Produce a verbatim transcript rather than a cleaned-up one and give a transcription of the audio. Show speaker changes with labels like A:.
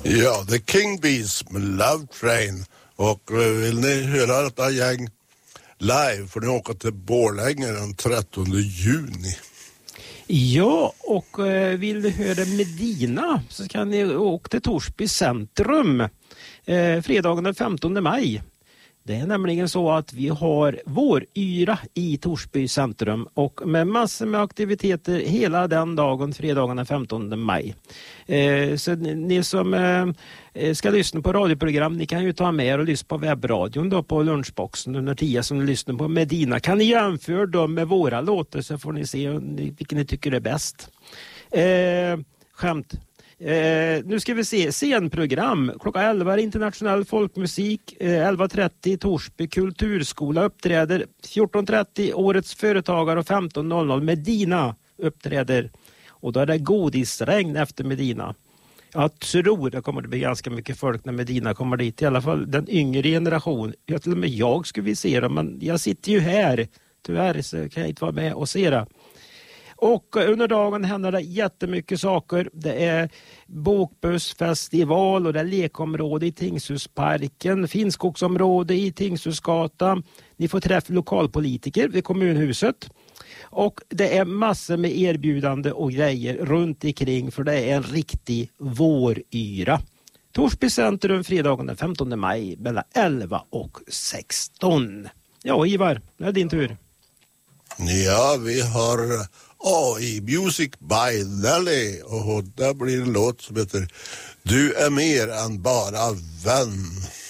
A: Ja, The King Bees med Love Train. Och vill ni höra detta gäng live får ni åka till Borlänge den trettonde juni.
B: Ja, och vill du höra Medina så kan ni åka till Torsby centrum eh, fredagen den femtonde maj. Det är nämligen så att vi har våryra i Torsby centrum och med massor med aktiviteter hela den dagen, fredagen den femtonde maj. Eh, så ni, ni som eh, ska lyssna på radioprogram, ni kan ju ta med er och lyssna på webbradion då på lunchboxen under tio som ni lyssnar på Medina. Kan ni jämföra dem med våra låtar så får ni se vilken ni tycker är bäst. Eh, skämt. Eh, nu ska vi se scenprogram. Klockan elva internationell folkmusik, eh, elva trettio Torsby kulturskola uppträder, fjorton trettio årets företagare och femton noll noll Medina uppträder. Och då är det godisregn efter Medina. Jag tror det kommer att bli ganska mycket folk när Medina kommer dit. I alla fall den yngre generation. Jag, till och med jag skulle vilja se det, men jag sitter ju här. Tyvärr så kan jag inte vara med och se det. Och under dagen händer det jättemycket saker. Det är bokbussfestival och det är lekområde i Tingshusparken, Finnskogsområde i Tingshusgatan. Ni får träffa lokalpolitiker vid kommunhuset. Och det är massor med erbjudande och grejer runt omkring för det är en riktig våryra. Torsby centrum fredagen den femtonde maj mellan elva och sexton. Ja, Ivar, det är din tur.
A: Ja, vi har A I Music by Nelly och där blir en låt som heter Du är mer än bara vän.